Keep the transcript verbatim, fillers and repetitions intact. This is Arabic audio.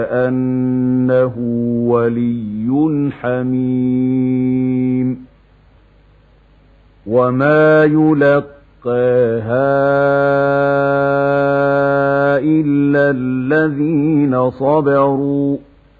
أنه ولي حميم وما يلقاها إلا الذين صبروا